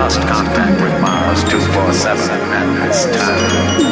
lost contact with Mars 247 at this time.